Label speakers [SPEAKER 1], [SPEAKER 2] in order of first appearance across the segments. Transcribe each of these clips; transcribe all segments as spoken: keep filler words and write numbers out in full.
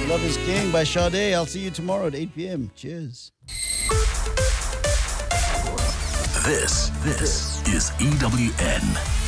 [SPEAKER 1] Love is King by Sade. I'll see you tomorrow at eight p.m. Cheers.
[SPEAKER 2] This, this is E W N.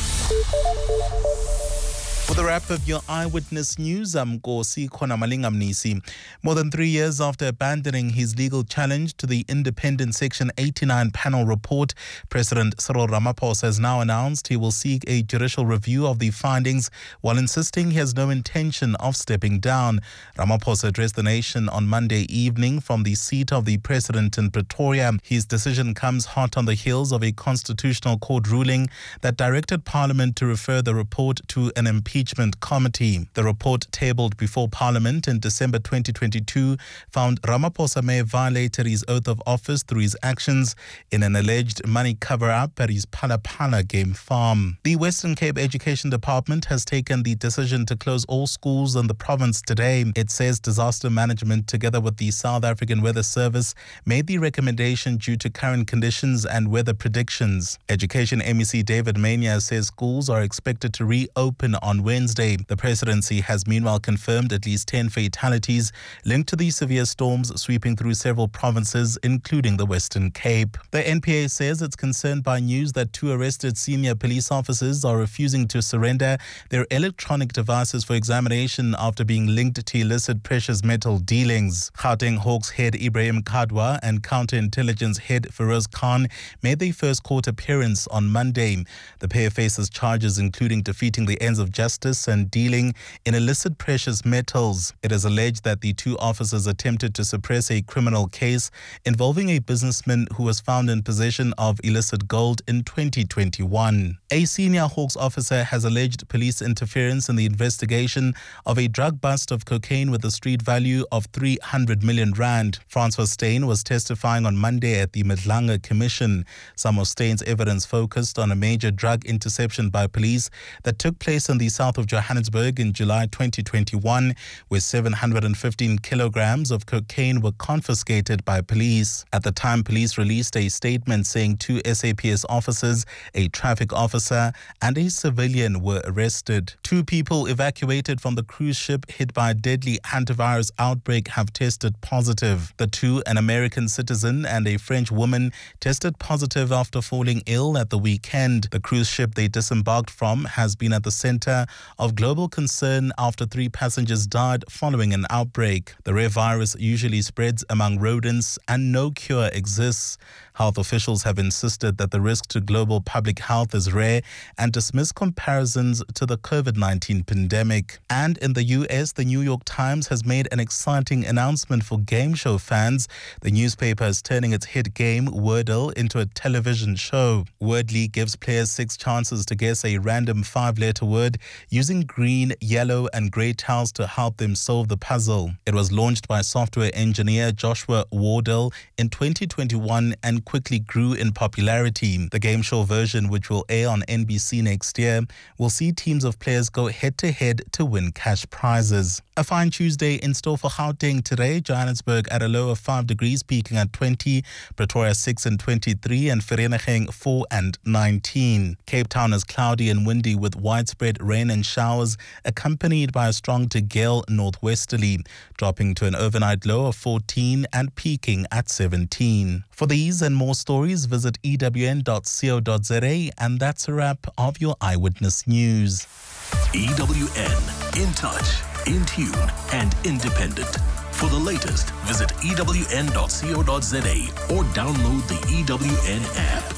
[SPEAKER 3] For the wrap of your Eyewitness News, I'm Nkosi Khonamalingamnisi. More than three years after abandoning his legal challenge to the independent Section eighty-nine panel report, President Cyril Ramaphosa has now announced he will seek a judicial review of the findings while insisting he has no intention of stepping down. Ramaphosa addressed the nation on Monday evening from the seat of the president in Pretoria. His decision comes hot on the heels of a constitutional court ruling that directed Parliament to refer the report to an impeachment committee. The report tabled before Parliament in December twenty twenty-two found Ramaphosa may have violated his oath of office through his actions in an alleged money cover-up at his Phala Phala game farm. The Western Cape Education Department has taken the decision to close all schools in the province today. It says disaster management, together with the South African Weather Service, made the recommendation due to current conditions and weather predictions. Education M E C David Mania says schools are expected to reopen on Wednesday. The presidency has meanwhile confirmed at least ten fatalities linked to the severe storms sweeping through several provinces, including the Western Cape. The N P A says it's concerned by news that two arrested senior police officers are refusing to surrender their electronic devices for examination after being linked to illicit precious metal dealings. Gauteng Hawks head Ibrahim Kadwa and counterintelligence head Feroz Khan made their first court appearance on Monday. The pair faces charges including defeating the ends of justice and dealing in illicit precious metals. It is alleged that the two officers attempted to suppress a criminal case involving a businessman who was found in possession of illicit gold in twenty twenty-one. A senior Hawks officer has alleged police interference in the investigation of a drug bust of cocaine with a street value of three hundred million rand. Francois Steyn was testifying on Monday at the Madlanga Commission. Some of Steyn's evidence focused on a major drug interception by police that took place in the south of Johannesburg in July twenty twenty-one, where seven hundred fifteen kilograms of cocaine were confiscated by police. At the time, police released a statement saying two S A P S officers, a traffic officer, and a civilian were arrested. Two people evacuated from the cruise ship hit by a deadly antivirus outbreak have tested positive. The two, an American citizen and a French woman, tested positive after falling ill at the weekend. The cruise ship they disembarked from has been at the center of global concern after three passengers died following an outbreak. The rare virus usually spreads among rodents and no cure exists. Health officials have insisted that the risk to global public health is rare and dismiss comparisons to the COVID nineteen pandemic. And in the U S, the New York Times has made an exciting announcement for game show fans. The newspaper is turning its hit game, Wordle, into a television show. Wordly gives players six chances to guess a random five-letter word using green, yellow, and grey tiles to help them solve the puzzle. It was launched by software engineer Joshua Wardell in twenty twenty-one and quickly grew in popularity. The game show version, which will air on N B C next year, will see teams of players go head-to-head to win cash prizes. A fine Tuesday in store for Gauteng today. Johannesburg at a low of five degrees, peaking at twenty. Pretoria six and twenty-three, and Vereeniging four and nineteen. Cape Town is cloudy and windy with widespread rain and showers, accompanied by a strong to gale northwesterly, dropping to an overnight low of fourteen and peaking at seventeen. For these and more stories, visit E W N dot co dot za, and that's a wrap of your Eyewitness News.
[SPEAKER 2] E W N, in touch, in tune, and independent. For the latest, visit E W N dot co dot za or download the E W N app.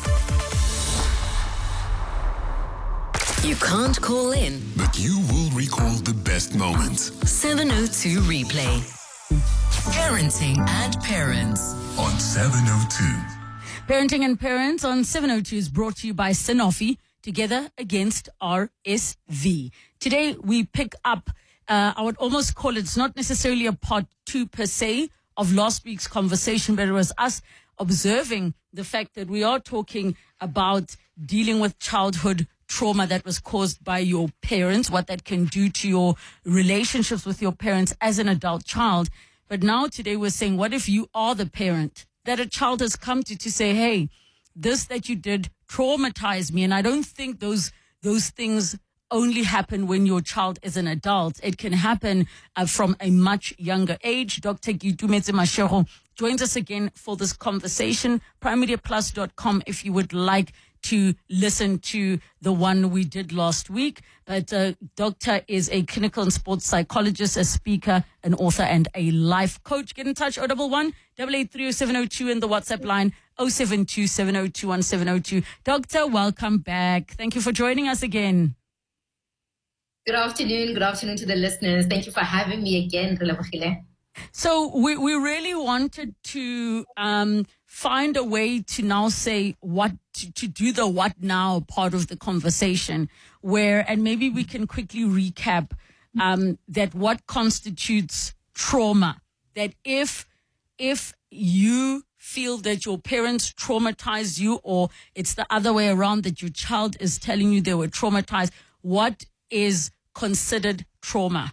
[SPEAKER 4] You can't call in,
[SPEAKER 5] but you will recall the best moments.
[SPEAKER 4] seven oh two Replay. Parenting and Parents
[SPEAKER 5] on seven oh two.
[SPEAKER 6] Parenting and Parents on seven oh two is brought to you by Sanofi, together against R S V. Today we pick up, uh, I would almost call it, it's not necessarily a part two per se of last week's conversation, but it was us observing the fact that we are talking about dealing with childhood trauma that was caused by your parents, what that can do to your relationships with your parents as an adult child. But now today we're saying, what if you are the parent that a child has come to to say, hey, this that you did traumatized me, and I don't think those those things only happen when your child is an adult. It can happen uh, from a much younger age. Doctor Gietumetse Mashego joins us again for this conversation. prime media plus dot com if you would like to listen to the one we did last week. But uh, Doctor is a clinical and sports psychologist, a speaker, an author, and a life coach. Get in touch, oh one one, eight eight three oh seven oh two, and the WhatsApp line, oh seven two seven oh two one seven oh two. Doctor, welcome back. Thank you for joining us again.
[SPEAKER 7] Good afternoon. Good afternoon to the listeners. Thank you for having me again, Relebohile.
[SPEAKER 6] So we, we really wanted to um, find a way to now say what, to, to do the what now part of the conversation where, and maybe we can quickly recap um, that what constitutes trauma, that if, if you feel that your parents traumatized you, or it's the other way around, that your child is telling you they were traumatized, what is considered trauma?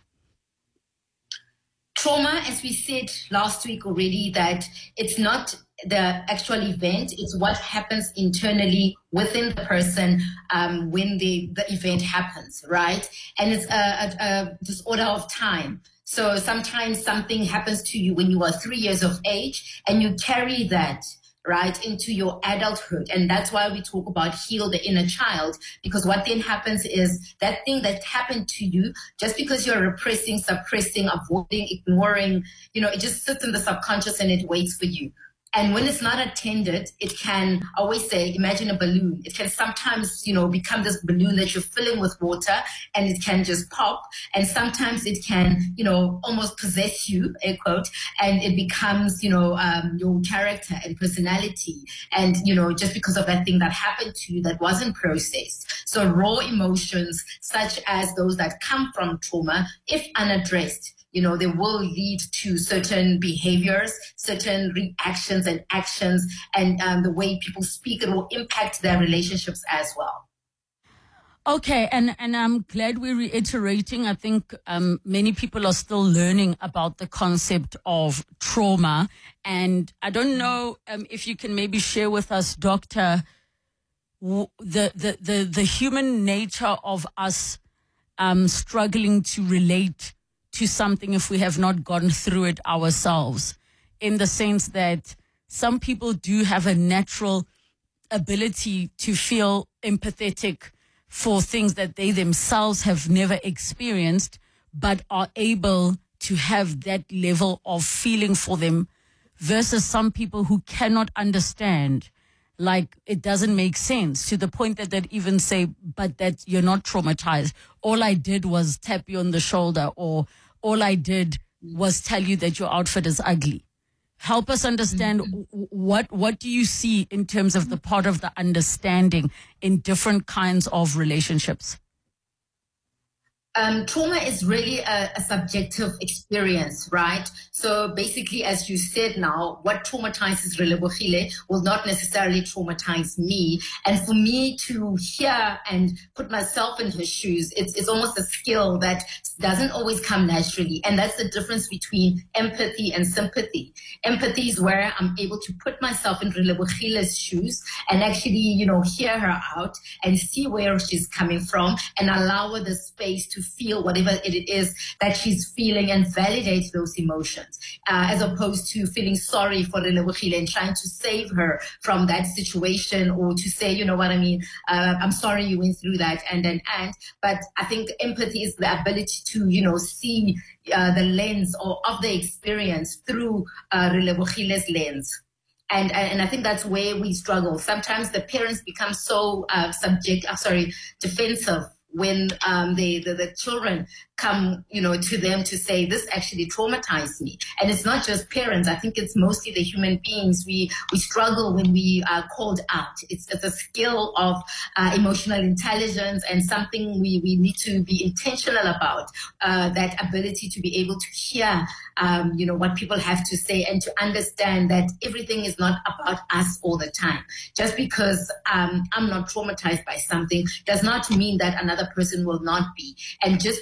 [SPEAKER 7] Trauma, as we said last week already, that it's not the actual event, it's what happens internally within the person um, when the, the event happens, right? And it's a, a, a disorder of time. So sometimes something happens to you when you are three years of age and you carry that right into your adulthood. And that's why we talk about heal the inner child, because what then happens is that thing that happened to you, just because you're repressing, suppressing, avoiding, ignoring, you know, it just sits in the subconscious and it waits for you. And when it's not attended, it can, I always say, imagine a balloon. It can sometimes, you know, become this balloon that you're filling with water and it can just pop. And sometimes it can, you know, almost possess you, air quote, and it becomes, you know, um, your character and personality. And, you know, just because of that thing that happened to you that wasn't processed. So raw emotions, such as those that come from trauma, if unaddressed, you know, they will lead to certain behaviors, certain reactions and actions, and um, the way people speak, it will impact their relationships as well.
[SPEAKER 6] Okay, and, and I'm glad we're reiterating. I think um, many people are still learning about the concept of trauma. And I don't know um, if you can maybe share with us, Doctor, the, the, the, the human nature of us um, struggling to relate to something if we have not gone through it ourselves, in the sense that some people do have a natural ability to feel empathetic for things that they themselves have never experienced, but are able to have that level of feeling for them, versus some people who cannot understand. Like, it doesn't make sense, to the point that they'd even say, but that you're not traumatized. All I did was tap you on the shoulder, or all I did was tell you that your outfit is ugly. Help us understand mm-hmm. what what do you see in terms of the part of the understanding in different kinds of relationships?
[SPEAKER 7] Um, trauma is really a, a subjective experience, right? So basically, as you said now, what traumatizes Relebohile will not necessarily traumatize me. And for me to hear and put myself in her shoes, it's, it's almost a skill that doesn't always come naturally. And that's the difference between empathy and sympathy. Empathy is where I'm able to put myself in Relebohile's shoes and actually, you know, hear her out and see where she's coming from and allow her the space to feel whatever it is that she's feeling and validate those emotions, uh, as opposed to feeling sorry for Relebohile and trying to save her from that situation, or to say, you know what I mean, uh, I'm sorry you went through that, and and and. But I think empathy is the ability to, you know, see uh, the lens or of the experience through uh, Relebohile's lens. And, and I think that's where we struggle. Sometimes the parents become so uh, subject, uh, sorry, defensive when um, they, the, the children come, you know, to them to say, this actually traumatized me. And it's not just parents. I think it's mostly the human beings. We we struggle when we are called out. It's, it's a skill of uh, emotional intelligence and something we, we need to be intentional about, uh, that ability to be able to hear, um, you know, what people have to say and to understand that everything is not about us all the time. Just because um, I'm not traumatized by something does not mean that another person will not be. And just because,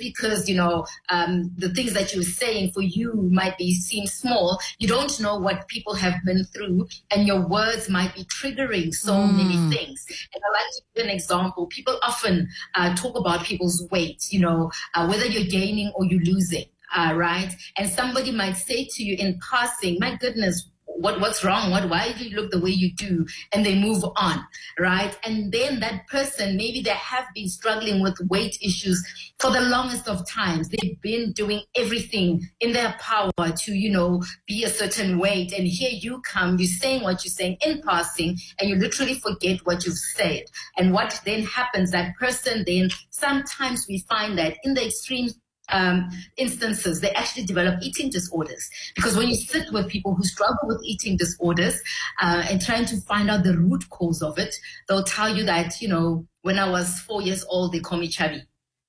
[SPEAKER 7] you know, um, the things that you're saying for you might be seem small. You don't know what people have been through, and your words might be triggering so mm. many things. And I like to give an example. People often uh, talk about people's weight, you know, uh, whether you're gaining or you're losing, uh, right? And somebody might say to you in passing, my goodness, What, what's wrong? What, why do you look the way you do? And they move on, right? And then that person, maybe they have been struggling with weight issues for the longest of times. They've been doing everything in their power to, you know, be a certain weight. And here you come, you're saying what you're saying in passing, and you literally forget what you've said. And what then happens, that person then, sometimes we find that in the extreme Um, instances, they actually develop eating disorders. Because when you sit with people who struggle with eating disorders uh, and trying to find out the root cause of it, they'll tell you that, you know, when I was four years old, they call me chubby.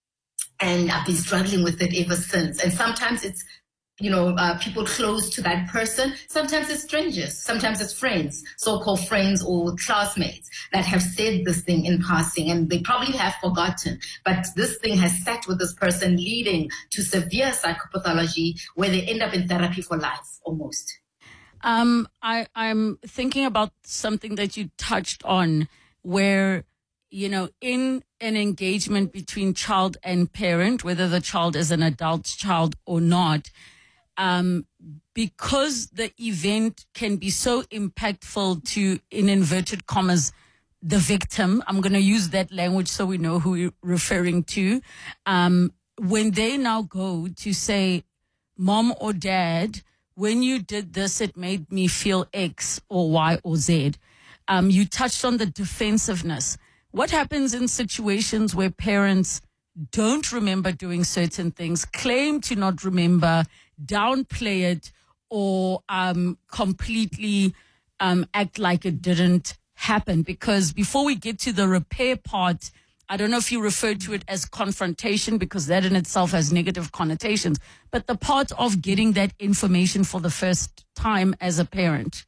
[SPEAKER 7] And I've been struggling with it ever since. And sometimes it's, you know, uh, people close to that person. Sometimes it's strangers. Sometimes it's friends, so-called friends or classmates that have said this thing in passing, and they probably have forgotten. But this thing has sat with this person, leading to severe psychopathology where they end up in therapy for life almost.
[SPEAKER 6] Um, I, I'm thinking about something that you touched on where, you know, in an engagement between child and parent, whether the child is an adult child or not, Um, because the event can be so impactful to, in inverted commas, the victim. I'm going to use that language so we know who we're referring to. Um, when they now go to say, Mom or Dad, when you did this, it made me feel X or Y or Z. Um, you touched on the defensiveness. What happens in situations where parents don't remember doing certain things, claim to not remember, downplay it, or um, completely um, act like it didn't happen? Because before we get to the repair part, I don't know if you refer to it as confrontation, because that in itself has negative connotations, but the part of getting that information for the first time as a parent.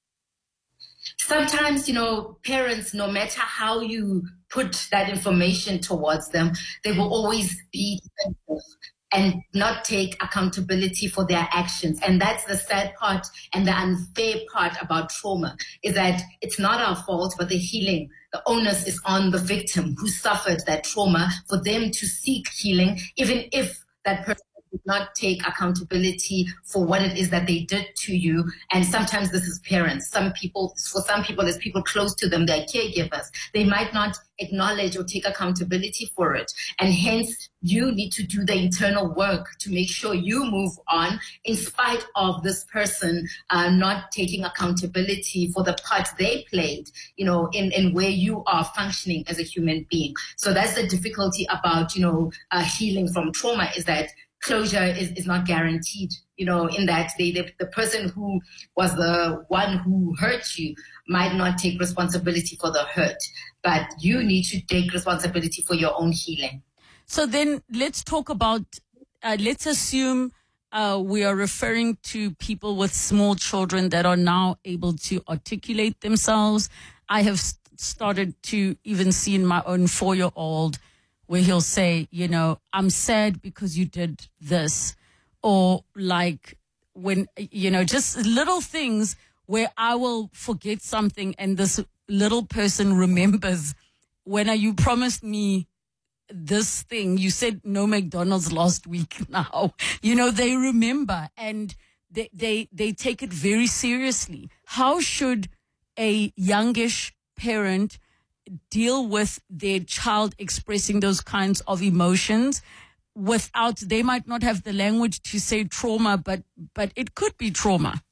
[SPEAKER 7] Sometimes, you know, parents, no matter how you put that information towards them, they will always be defensive and not take accountability for their actions. And that's the sad part and the unfair part about trauma, is that it's not our fault, but the healing, the onus is on the victim who suffered that trauma for them to seek healing, even if that person did not take accountability for what it is that they did to you. And sometimes this is parents. Some people, for some people, it's people close to them, they're caregivers. They might not acknowledge or take accountability for it. And hence, you need to do the internal work to make sure you move on in spite of this person uh, not taking accountability for the part they played, you know, in, in where you are functioning as a human being. So that's the difficulty about, you know, uh, healing from trauma, is that closure is, is not guaranteed, you know, in that they, the, the person who was the one who hurt you might not take responsibility for the hurt, but you need to take responsibility for your own healing.
[SPEAKER 6] So then let's talk about, uh, let's assume uh, we are referring to people with small children that are now able to articulate themselves. I have st- started to even see in my own four-year-old where he'll say, you know, I'm sad because you did this. Or like when, you know, just little things where I will forget something and this little person remembers, when are you promised me this thing? You said no McDonald's last week now. You know, they remember and they, they, they take it very seriously. How should a youngish parent deal with their child expressing those kinds of emotions without, they might not have the language to say trauma, but but it could be trauma?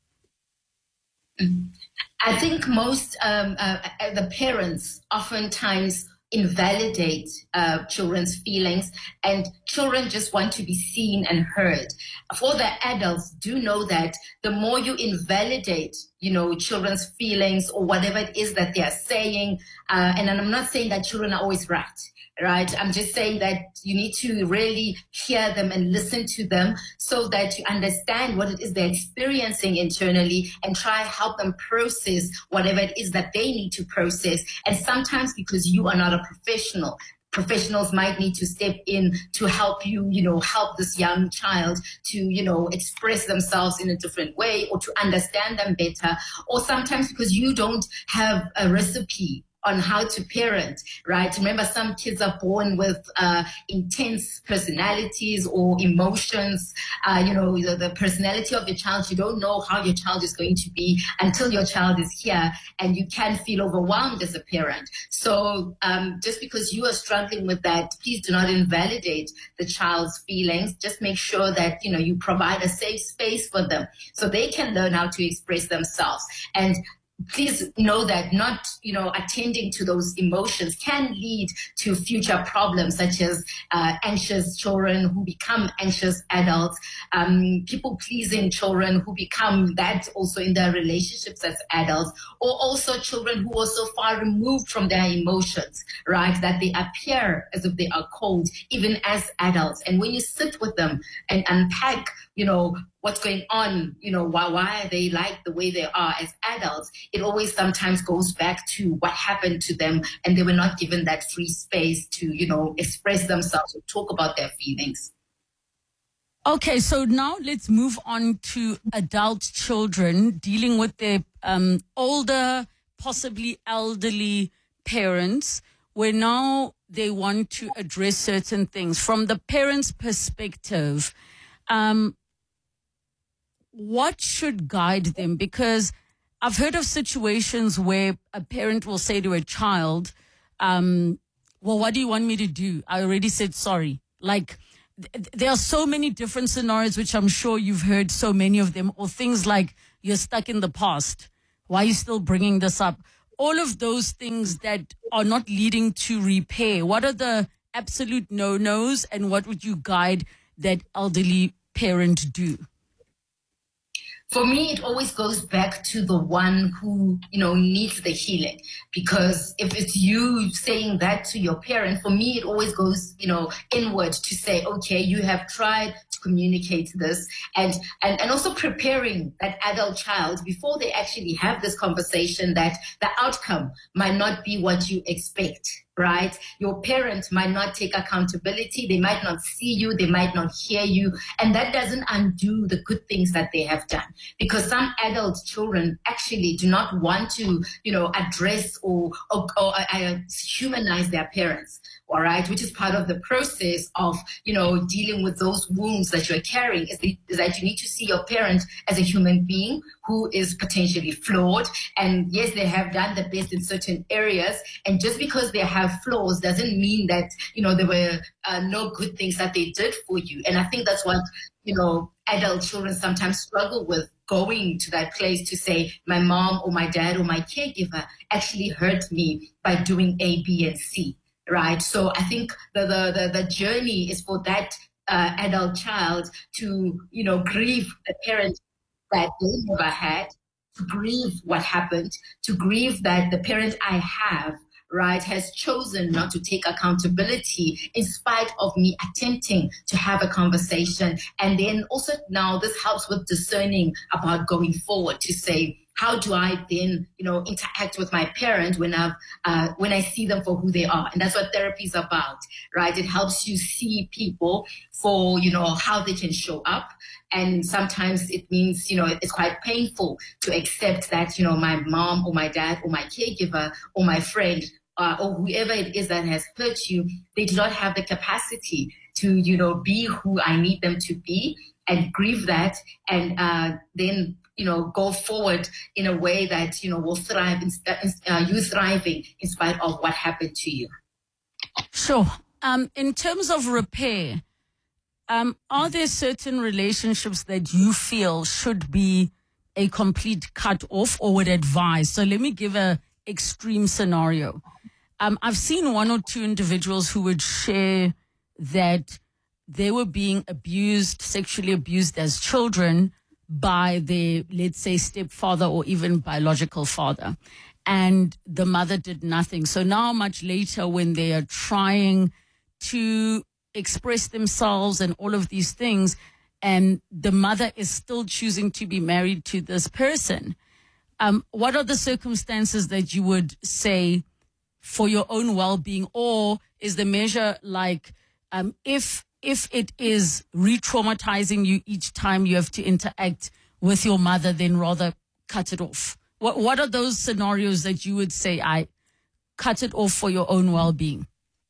[SPEAKER 7] I think most um, uh, the parents oftentimes invalidate uh, children's feelings, and children just want to be seen and heard. For the adults, do know that the more you invalidate, you know, children's feelings or whatever it is that they are saying, uh, and I'm not saying that children are always right, right? I'm just saying that you need to really hear them and listen to them so that you understand what it is they're experiencing internally and try to help them process whatever it is that they need to process. And sometimes because you are not a professional, professionals might need to step in to help you, you know, help this young child to, you know, express themselves in a different way or to understand them better. Or sometimes because you don't have a recipe on how to parent, right? Remember, some kids are born with uh, intense personalities or emotions. Uh, you know, the, the personality of your child, you don't know how your child is going to be until your child is here, and you can feel overwhelmed as a parent. So um, just because you are struggling with that, please do not invalidate the child's feelings. Just make sure that, you know, you provide a safe space for them so they can learn how to express themselves. And please know that not, you know, attending to those emotions can lead to future problems such as uh, anxious children who become anxious adults, um, people-pleasing children who become that also in their relationships as adults, or also children who are so far removed from their emotions, right, that they appear as if they are cold, even as adults. And when you sit with them and unpack, you know, what's going on, you know, why, why are they like the way they are as adults, it always sometimes goes back to what happened to them, and they were not given that free space to, you know, express themselves or talk about their feelings.
[SPEAKER 6] Okay, so now let's move on to adult children dealing with their um, older, possibly elderly parents, where now they want to address certain things. From the parents' perspective, um, what should guide them? Because I've heard of situations where a parent will say to a child, um, well, what do you want me to do? I already said sorry. Like, th- there are so many different scenarios, which I'm sure you've heard so many of them, or things like, you're stuck in the past. Why are you still bringing this up? All of those things that are not leading to repair. What are the absolute no-nos, and what would you guide that elderly parent do?
[SPEAKER 7] For me, it always goes back to the one who, you know, needs the healing. Because if it's you saying that to your parent, for me, it always goes, you know, inward to say, okay, you have tried to communicate this, and, and, and also preparing that adult child before they actually have this conversation, that the outcome might not be what you expect. Right? Your parents might not take accountability. They might not see you. They might not hear you. And that doesn't undo the good things that they have done. Because some adult children actually do not want to, you know, address or, or, or uh, humanize their parents. All right, which is part of the process of, you know, dealing with those wounds that you're carrying, is, the, is that you need to see your parent as a human being who is potentially flawed. And yes, they have done the best in certain areas. And just because they have flaws doesn't mean that, you know, there were uh, no good things that they did for you. And I think that's what, you know, adult children sometimes struggle with, going to that place to say, my mom or my dad or my caregiver actually hurt me by doing A, B, and C. Right. So I think the, the, the, the journey is for that uh, adult child to, you know, grieve the parent that they never had, to grieve what happened, to grieve that the parent I have, right, has chosen not to take accountability in spite of me attempting to have a conversation. And then also now this helps with discerning about going forward to say, how do I then, you know, interact with my parent when I've, uh, when I see them for who they are? And that's what therapy is about, right? It helps you see people for, you know, how they can show up. And sometimes it means, you know, it's quite painful to accept that, you know, my mom or my dad or my caregiver or my friend uh, or whoever it is that has hurt you, they do not have the capacity to, you know, be who I need them to be, and grieve that, and uh, then, you know, go forward in a way that, you know, will thrive, in, uh, you thriving in spite of what happened to you.
[SPEAKER 6] Sure. Um, in terms of repair, um, are there certain relationships that you feel should be a complete cut off or would advise? So let me give a extreme scenario. Um, I've seen one or two individuals who would share that they were being abused, sexually abused as children by their, let's say, stepfather or even biological father. And the mother did nothing. So now much later, when they are trying to express themselves and all of these things, and the mother is still choosing to be married to this person, um, what are the circumstances that you would say for your own well-being, or is the measure like um, if if it is re-traumatizing you each time you have to interact with your mother, then rather cut it off? What What are those scenarios that you would say, I cut it off for your own well-being?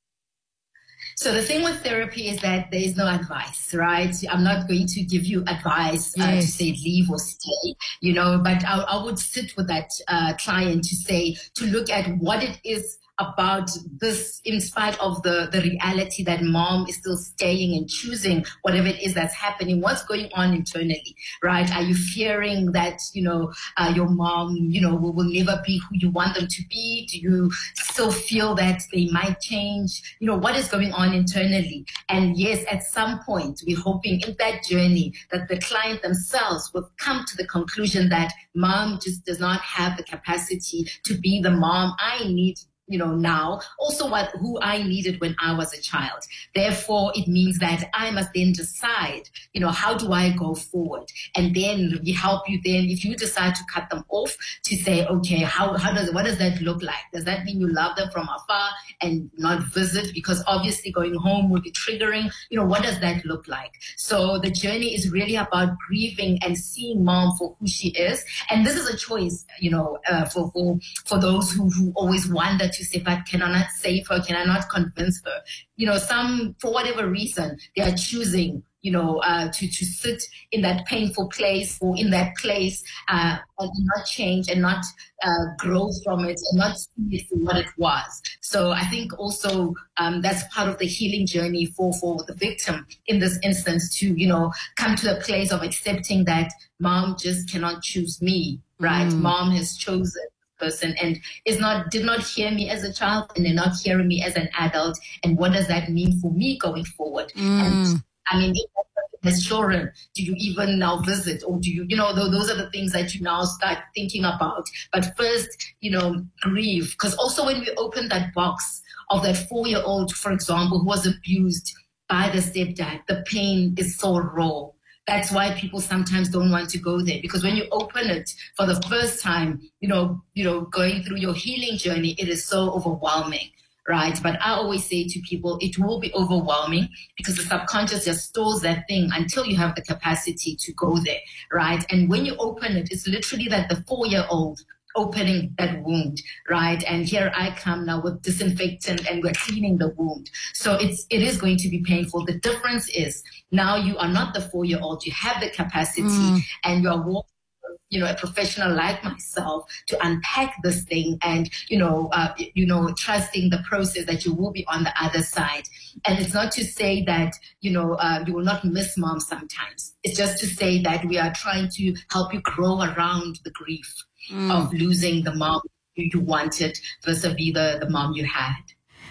[SPEAKER 7] So the thing with therapy is that there is no advice, right? I'm not going to give you advice uh,
[SPEAKER 6] Yes.
[SPEAKER 7] to say leave or stay, you know, but I, I would sit with that uh, client to say, to look at what it is about this, in spite of the, the reality that mom is still staying and choosing whatever it is that's happening. What's going on internally, right? Are you fearing that, you know, uh, your mom, you know, will, will never be who you want them to be? Do you still feel that they might change? You know, what is going on internally? And yes, at some point, we're hoping in that journey that the client themselves will come to the conclusion that mom just does not have the capacity to be the mom I need, you know, now, also what who I needed when I was a child. Therefore, it means that I must then decide, you know, how do I go forward? And then we help you then, if you decide to cut them off, to say, okay, how, how does, what does that look like? Does that mean you love them from afar and not visit? Because obviously going home will be triggering. You know, what does that look like? So the journey is really about grieving and seeing mom for who she is. And this is a choice, you know, uh, for, for, for those who, who always wonder to say, but can I not save her? Can I not convince her? You know, some, for whatever reason, they are choosing, you know, uh, to, to sit in that painful place or in that place uh, and not change and not uh, grow from it and not see it for what it was. So I think also um, that's part of the healing journey for, for the victim in this instance to, you know, come to a place of accepting that mom just cannot choose me, right?
[SPEAKER 6] Mm.
[SPEAKER 7] Mom has chosen person and is not did not hear me as a child, and they're not hearing me as an adult. And what does that mean for me going forward?
[SPEAKER 6] Mm.
[SPEAKER 7] And I mean, if as children, do you even now visit, or do you, you know, th- those are the things that you now start thinking about. But first, you know, grieve, because also when we open that box of that four-year-old, for example, who was abused by the stepdad, the pain is so raw. That's why people sometimes don't want to go there, because when you open it for the first time, you know, you know, going through your healing journey, it is so overwhelming, right? But I always say to people, it will be overwhelming because the subconscious just stores that thing until you have the capacity to go there, right? And when you open it, it's literally that the four-year-old opening that wound, right? And here I come now with disinfectant and we're cleaning the wound. So it's, it is going to be painful. The difference is now you are not the four-year-old, you have the capacity mm. and you are walking, you know, a professional like myself to unpack this thing and, you know, uh, you know, trusting the process that you will be on the other side. And it's not to say that, you know, uh, you will not miss mom sometimes. It's just to say that we are trying to help you grow around the grief mm. of losing the mom you wanted vis-a-vis the, the mom you had.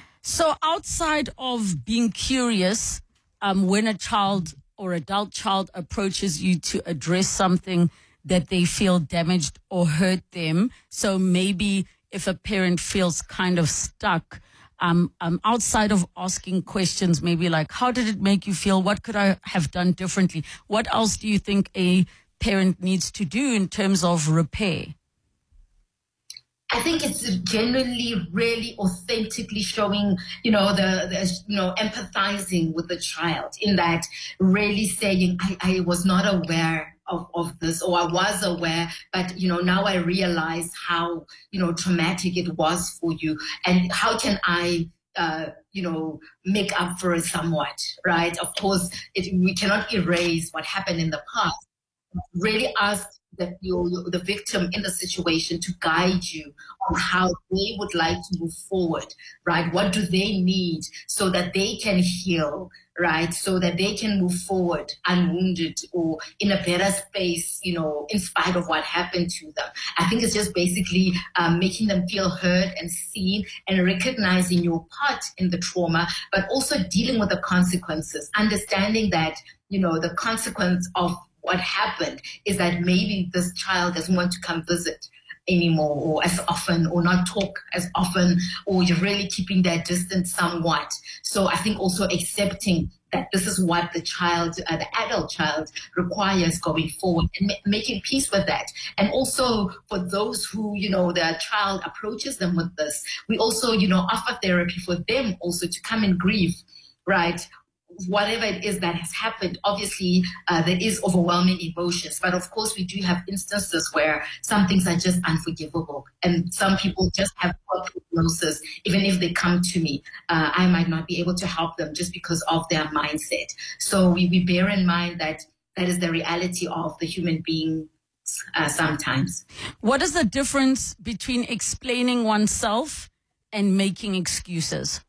[SPEAKER 6] So outside of being curious, um, when a child or adult child approaches you to address something that they feel damaged or hurt them, so maybe if a parent feels kind of stuck, um, um, outside of asking questions, maybe like, how did it make you feel? What could I have done differently? What else do you think a parent needs to do in terms of repair?
[SPEAKER 7] I think it's genuinely, really authentically showing, you know, the, the, you know, empathizing with the child in that really saying, I, I was not aware of, of this, or I was aware, but, you know, now I realize how, you know, traumatic it was for you. And how can I, uh, you know, make up for it somewhat, right? Of course, it, we cannot erase what happened in the past. Really ask that you, the victim in the situation to guide you on how they would like to move forward, right? What do they need so that they can heal, right? So that they can move forward unwounded or in a better space, you know, in spite of what happened to them. I think it's just basically um, making them feel heard and seen and recognizing your part in the trauma, but also dealing with the consequences, understanding that, you know, the consequence of what happened is that maybe this child doesn't want to come visit anymore, or as often, or not talk as often, or you're really keeping that distance somewhat. So I think also accepting that this is what the child, uh, the adult child requires going forward, and ma- making peace with that. And also for those who, you know, their child approaches them with this, we also, you know, offer therapy for them also to come and grieve, right? Whatever it is that has happened, obviously uh, there is overwhelming emotions, but of course we do have instances where some things are just unforgivable, and some people just have poor prognosis. Even if they come to me, uh, I might not be able to help them just because of their mindset. So we, we bear in mind that that is the reality of the human being uh, sometimes.
[SPEAKER 6] What is the difference between explaining oneself and making excuses?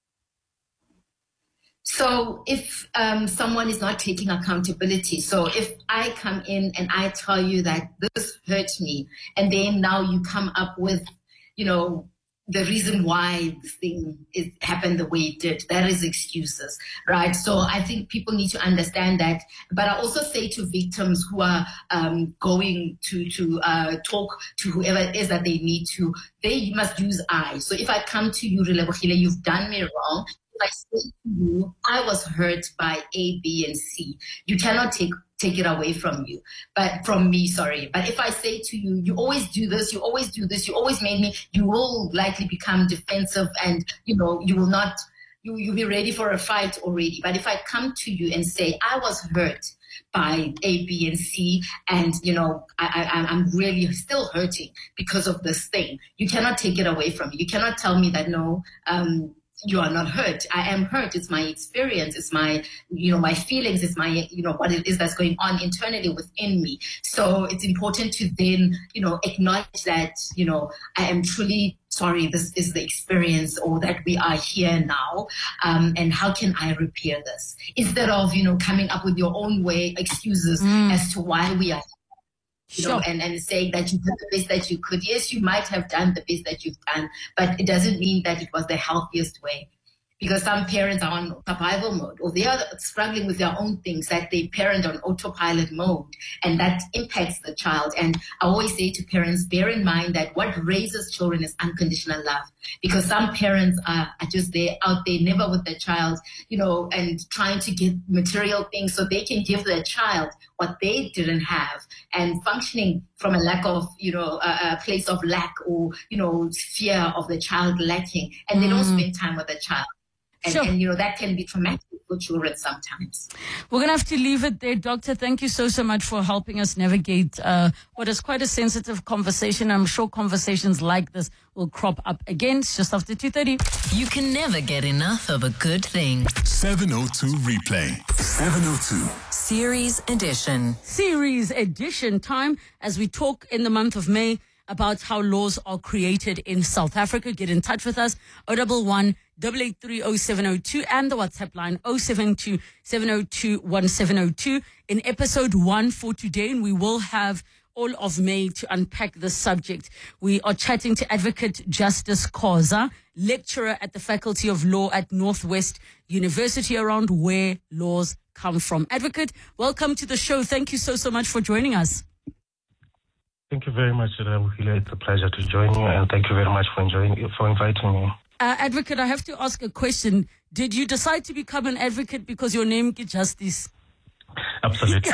[SPEAKER 7] So if um, someone is not taking accountability, so if I come in and I tell you that this hurt me, and then now you come up with, you know, the reason why this thing is, happened the way it did, that is excuses, right? So I think people need to understand that. But I also say to victims who are um, going to, to uh, talk to whoever it is that they need to, they must use I. So if I come to you, Relebohile, you've done me wrong, I say to you, I was hurt by A, B, and C. You cannot take take it away from you, but from me, sorry. But if I say to you, you always do this, you always do this, you always made me, you will likely become defensive, and you know you will not, you you'll be ready for a fight already. But if I come to you and say, I was hurt by A, B, and C, and you know I, I, I'm really still hurting because of this thing, you cannot take it away from me. You cannot tell me that no. Um, You are not hurt. I am hurt. It's my experience. It's my, you know, my feelings. It's my, you know, what it is that's going on internally within me. So it's important to then, you know, acknowledge that, you know, I am truly sorry. This is the experience, or that we are here now. Um, and how can I repair this? Instead of, you know, coming up with your own way excuses mm. as to why we are here. You know, sure. and, and saying that you did the best that you could. Yes, you might have done the best that you've done, but it doesn't mean that it was the healthiest way. Because some parents are on survival mode, or they are struggling with their own things, that they parent on autopilot mode, and that impacts the child. And I always say to parents, bear in mind that what raises children is unconditional love. Because some parents are, are just there, out there, never with their child, you know, and trying to get material things so they can give their child what they didn't have, and functioning from a lack of, you know, a, a place of lack, or, you know, fear of the child lacking, and they mm. don't spend time with the child. And, sure. and, you know, that can be traumatic for children sometimes.
[SPEAKER 6] We're going to have to leave it there. Doctor, thank you so, so much for helping us navigate uh, what is quite a sensitive conversation. I'm sure conversations like this will crop up again. It's just after two thirty.
[SPEAKER 4] You can never get enough of a good thing.
[SPEAKER 5] seven oh two replay. seven oh two.
[SPEAKER 4] Series edition.
[SPEAKER 6] Series edition time as we talk in the month of May about how laws are created in South Africa. Get in touch with us, oh one one, eight eight three, oh seven oh two, and the WhatsApp line, oh seven two, seven oh two, one seven oh two. In episode one for today, and we will have all of May to unpack this subject, we are chatting to Advocate Justice Khoza, lecturer at the Faculty of Law at Northwest University, around where laws come from. Advocate, welcome to the show. Thank you so, so much for joining us.
[SPEAKER 8] Thank you very much, Relebohile. It's a pleasure to join you, and thank you very much for enjoying, for inviting me.
[SPEAKER 6] Uh, advocate, I have to ask a question. Did you decide to become an advocate because your name is Justice?
[SPEAKER 8] Absolutely.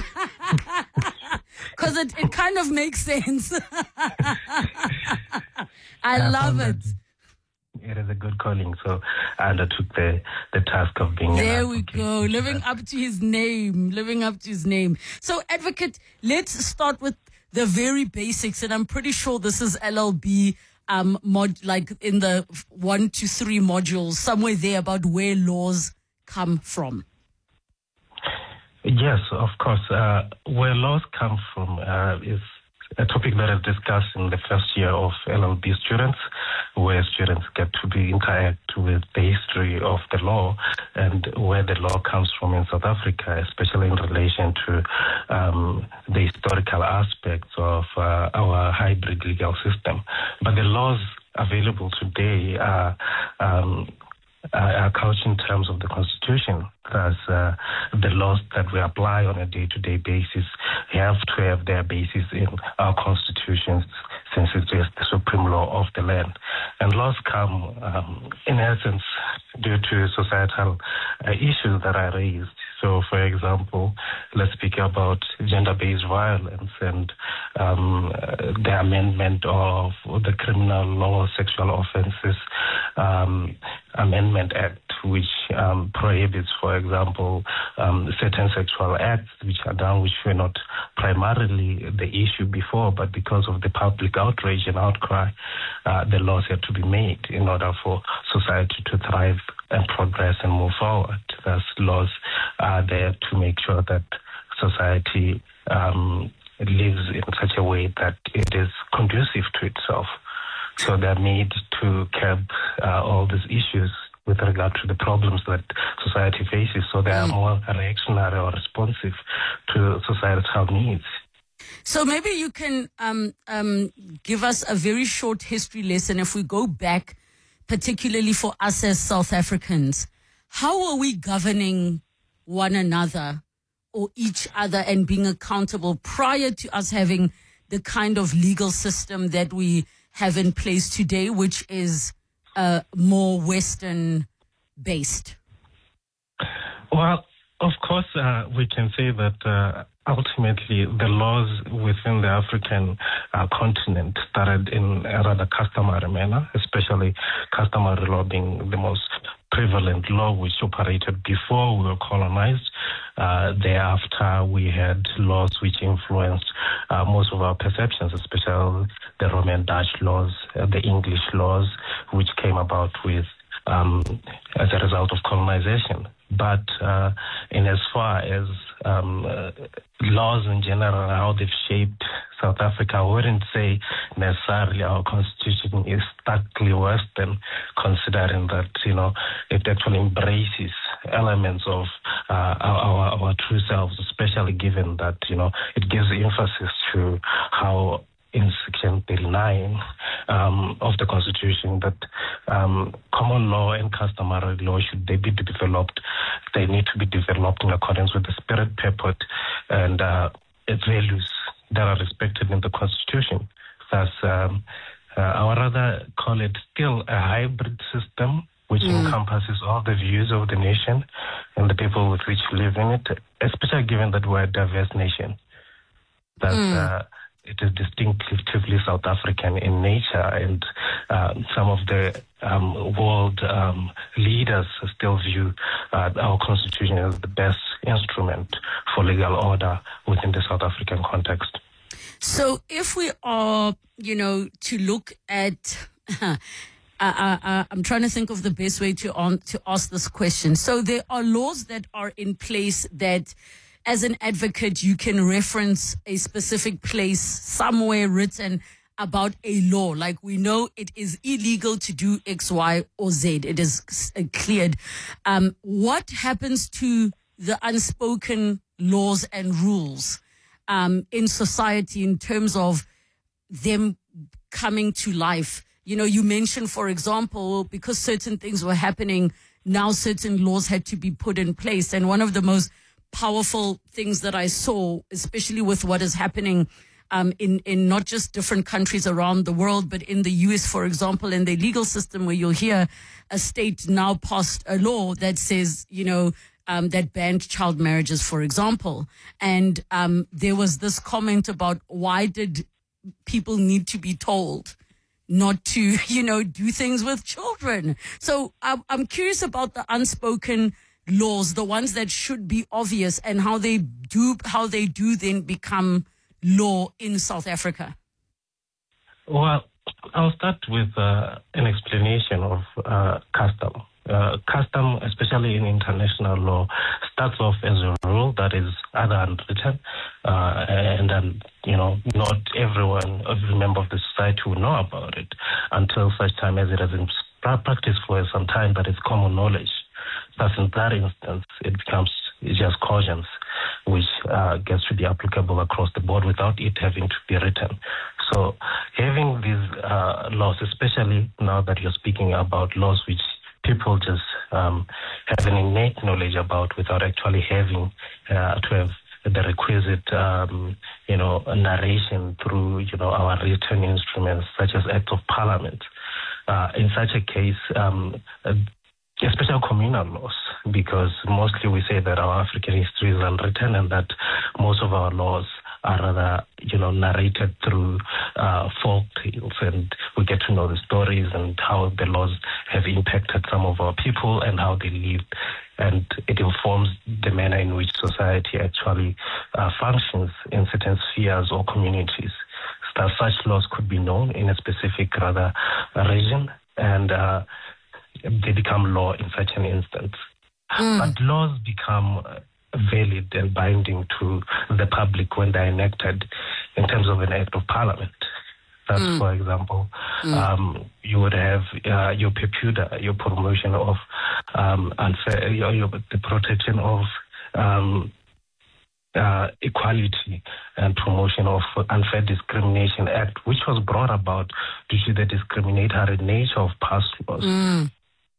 [SPEAKER 6] Because it, it kind of makes sense. I uh, love it.
[SPEAKER 8] It is a good calling, so I undertook the, the task of being
[SPEAKER 6] there
[SPEAKER 8] an
[SPEAKER 6] we go, living up to his name, living up to his name. So, Advocate, let's start with the very basics, and I'm pretty sure this is L L B, um, mod, like in the one to three modules, somewhere there about where laws come from.
[SPEAKER 8] Yes, of course. Uh, where laws come from uh, is a topic that is discussed in the first year of L L B students, where students get to be interact with the history of the law and where the law comes from in South Africa, especially in relation to um, the historical aspects of uh, our hybrid legal system. But the laws available today are um, are couched in terms of the Constitution. Thus, uh, the laws that we apply on a day-to-day basis have to have their basis in our constitutions, since it is the supreme law of the land. And laws come, um, in essence, due to societal uh, issues that are raised. So, for example, let's speak about gender-based violence and um, uh, the amendment of the Criminal Law Sexual Offences um, Amendment Act, which um, prohibits, for example, um, certain sexual acts which are done, which were not primarily the issue before, but because of the public outrage and outcry, uh, the laws had to be made in order for society to thrive and progress and move forward. Thus, laws are there to make sure that society um, lives in such a way that it is conducive to itself. So they're made to curb uh, all these issues with regard to the problems that society faces, so they are more reactionary or responsive to societal needs.
[SPEAKER 6] So maybe you can um, um, give us a very short history lesson if we go back, particularly for us as South Africans. How are we governing one another or each other and being accountable prior to us having the kind of legal system that we have in place today, which is uh, more Western based?
[SPEAKER 8] Well, of course, uh, we can say that uh, ultimately the laws within the African uh, continent started in a rather customary manner, especially customary law being the most prevalent law which operated before we were colonized. Uh, thereafter, we had laws which influenced uh, most of our perceptions, especially the Roman Dutch laws, uh, the English laws, which came about with um, as a result of colonization. But uh, in as far as um, uh, laws in general, how they've shaped South Africa, I wouldn't say necessarily our constitution is starkly Western, considering that, you know, it actually embraces elements of uh, our, our, our true selves, especially given that, you know, it gives emphasis to how in Section thirty-nine um, of the Constitution that um, common law and customary law, should they be developed, they need to be developed in accordance with the spirit, purport, and uh, values that are respected in the Constitution. Thus, um, uh, I would rather call it still a hybrid system which mm. encompasses all the views of the nation and the people with which live in it, especially given that we're a diverse nation. Thus, mm. uh, it is distinctively South African in nature, and uh, some of the um, world um, leaders still view uh, our constitution as the best instrument for legal order within the South African context.
[SPEAKER 6] So if we are, you know, to look at, uh, uh, uh, I'm trying to think of the best way to, on, to ask this question. So there are laws that are in place that, as an advocate, you can reference a specific place somewhere written about a law. Like, we know it is illegal to do X, Y, or Z. It is uh, cleared. Um, what happens to the unspoken laws and rules um, in society in terms of them coming to life? You know, you mentioned, for example, because certain things were happening, now certain laws had to be put in place. And one of the most powerful things that I saw, especially with what is happening um, in, in not just different countries around the world, but in the U S, for example, in the legal system, where you'll hear a state now passed a law that says, you know, um, that banned child marriages, for example. And um, there was this comment about, why did people need to be told not to, you know, do things with children? So I'm, I'm curious about the unspoken laws, the ones that should be obvious, and how they do how they do then become law in South Africa.
[SPEAKER 8] Well, I'll start with uh, an explanation of uh, custom. Uh, custom, especially in international law, starts off as a rule that is either unwritten, uh, and then, you know, not everyone, every member of the society will know about it until such time as it has been practiced for some time, that it's common knowledge. Thus, in that instance, it becomes just cautions, which uh, gets to be applicable across the board without it having to be written. So having these uh, laws, especially now that you're speaking about laws which people just um, have an innate knowledge about without actually having uh, to have the requisite, um, you know, narration through, you know, our written instruments such as Act of Parliament. Uh, in such a case, um, uh, especially communal laws, because mostly we say that our African history is unwritten and that most of our laws are rather, you know, narrated through uh, folk tales, and we get to know the stories and how the laws have impacted some of our people and how they lived, and it informs the manner in which society actually uh, functions in certain spheres or communities. So such laws could be known in a specific rather region, and uh, they become law in such an instance. Mm. But laws become valid and binding to the public when they're enacted in terms of an act of parliament. That's, mm. for example, mm. um, you would have uh, your PEPUDA, your promotion of um, unfair, your, your, the protection of um, uh, equality and promotion of Unfair Discrimination Act, which was brought about due to the discriminatory nature of past laws. Mm.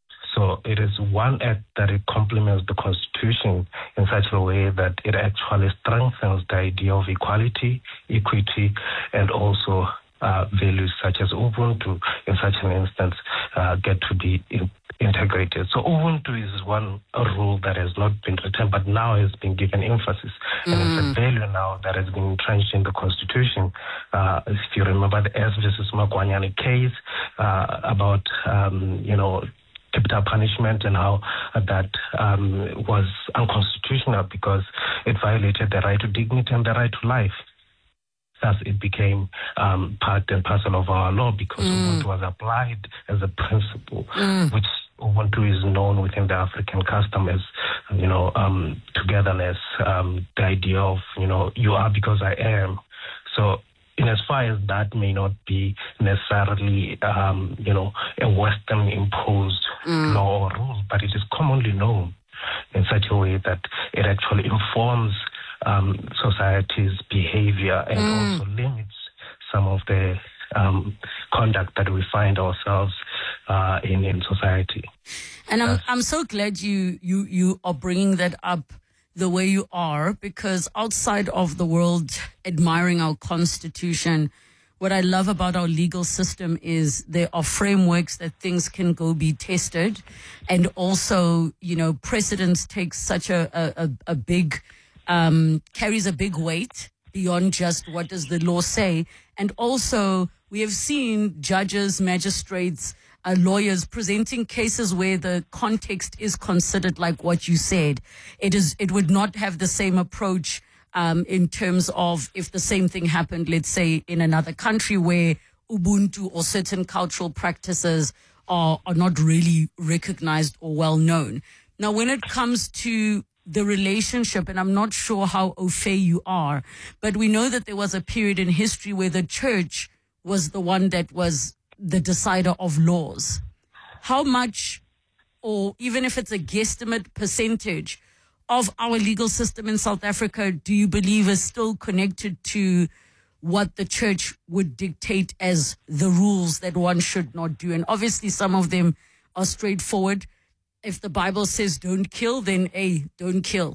[SPEAKER 8] So it is one act that it complements the Constitution in such a way that it actually strengthens the idea of equality, equity, and also uh, values such as Ubuntu, in such an instance, uh, get to be in, integrated. So Ubuntu is one a rule that has not been written, but now has been given emphasis. Mm. And it's a value now that has been entrenched in the Constitution. Uh, if you remember the S versus Makwanyane case uh, about, um, you know, capital punishment and how uh, that um, was unconstitutional because it violated the right to dignity and the right to life. Thus, it became um, part and parcel of our law because mm. Ubuntu was applied as a principle, mm. which Ubuntu is known within the African custom as, you know, um, togetherness, um, the idea of, you know, you are because I am. So, in as far as that may not be necessarily, um, you know, a Western-imposed mm. law or rule, but it is commonly known in such a way that it actually informs um, society's behavior and mm. also limits some of the um, conduct that we find ourselves uh, in in society.
[SPEAKER 6] And I'm I'm so glad you you you are bringing that up the way you are, because outside of the world admiring our Constitution, what I love about our legal system is there are frameworks that things can go be tested, and also, you know, precedence takes such a a, a big um, carries a big weight beyond just what does the law say, and also we have seen judges, magistrates, Uh, lawyers presenting cases where the context is considered like what you said. It is. It would not have the same approach um, in terms of if the same thing happened, let's say, in another country where Ubuntu or certain cultural practices are, are not really recognized or well known. Now, when it comes to the relationship, and I'm not sure how au fait you are, but we know that there was a period in history where the church was the one that was the decider of laws. How much, or even if it's a guesstimate percentage of our legal system in South Africa, do you believe is still connected to what the church would dictate as the rules that one should not do? And obviously some of them are straightforward. If the Bible says don't kill, then A, don't kill.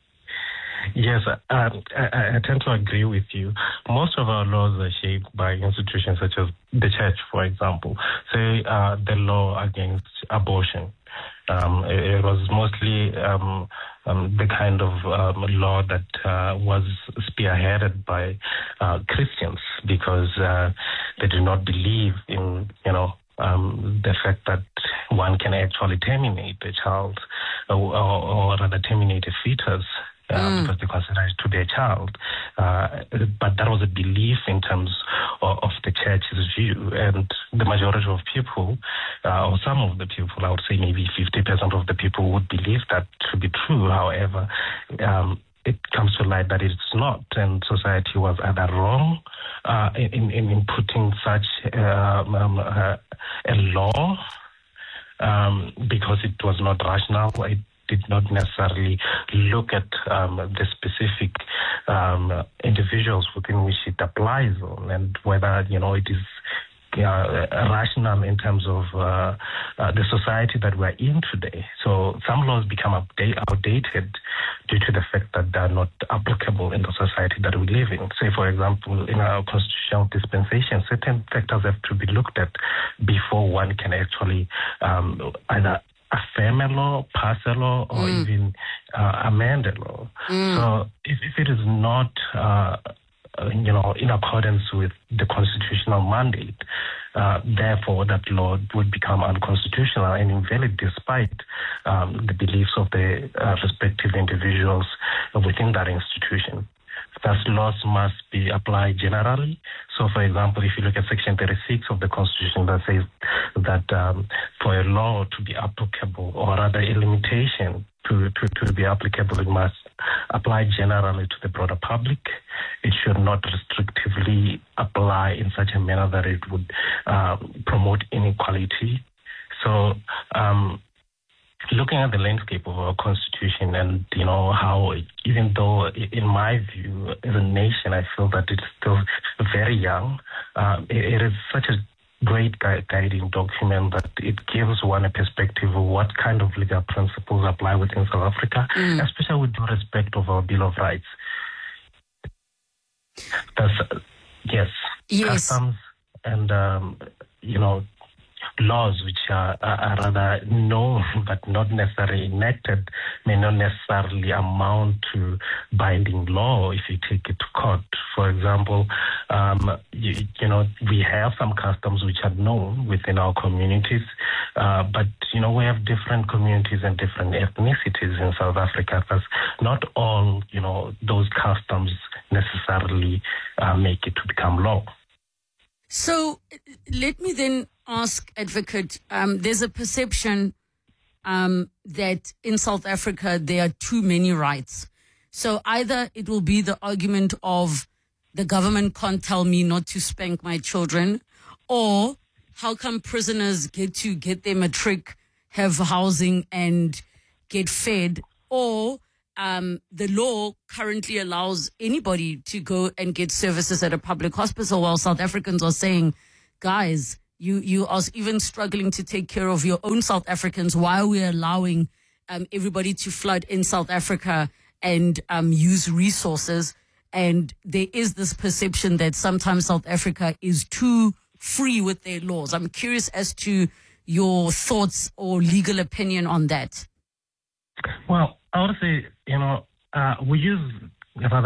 [SPEAKER 8] Yes, uh, I, I tend to agree with you. Most of our laws are shaped by institutions such as the church, for example. Say uh, the law against abortion. Um, it, it was mostly um, um, the kind of um, law that uh, was spearheaded by uh, Christians because uh, they do not believe in, you know, um, the fact that one can actually terminate a child or, or, or rather terminate a fetus. Uh, mm. Because they consider it to be a child. Uh, but that was a belief in terms of, of the church's view. And the majority of people, uh, or some of the people, I would say maybe fifty percent of the people would believe that to be true. However, um, it comes to light that it's not. And society was either wrong uh, in, in, in putting such uh, um, uh, a law um, because it was not rational. It did not necessarily look at um, the specific um, individuals within which it applies on, and whether, you know, it is uh, rational in terms of uh, uh, the society that we're in today. So some laws become update, outdated due to the fact that they're not applicable in the society that we live in. Say, for example, in our constitutional dispensation, certain factors have to be looked at before one can actually um, either affirm a law, pass a law, or mm. even uh, amend a law. Mm. So if, if it is not uh, you know, in accordance with the constitutional mandate, uh, therefore that law would become unconstitutional and invalid despite um, the beliefs of the uh, respective individuals within that institution. Thus, laws must be applied generally. So, for example, if you look at Section thirty-six of the Constitution that says that um, for a law to be applicable, or rather a limitation to, to, to be applicable, it must apply generally to the broader public. It should not restrictively apply in such a manner that it would uh, promote inequality. So, um, looking at the landscape of our constitution and, you know, how, even though in my view, as a nation, I feel that it's still very young, uh, it, it is such a great gui- guiding document that it gives one a perspective of what kind of legal principles apply within South Africa, mm. especially with due respect of our Bill of Rights. That's, uh, yes,
[SPEAKER 6] yes,
[SPEAKER 8] customs and, um, you know, laws which are, are, are rather known but not necessarily enacted may not necessarily amount to binding law if you take it to court. For example, um, you, you know, we have some customs which are known within our communities, uh, but, you know, we have different communities and different ethnicities in South Africa. Thus, not all, you know, those customs necessarily uh, make it to become law.
[SPEAKER 6] So let me then ask, Advocate, um, there's a perception um, that in South Africa there are too many rights. So either it will be the argument of the government can't tell me not to spank my children, or how come prisoners get to get their matric, have housing and get fed, or Um, the law currently allows anybody to go and get services at a public hospital, while South Africans are saying, guys, you, you are even struggling to take care of your own South Africans. Why are we allowing um, everybody to flood in South Africa and um, use resources? And there is this perception that sometimes South Africa is too free with their laws. I'm curious as to your thoughts or legal opinion on that.
[SPEAKER 8] Well, I would say, you know, uh, we use rather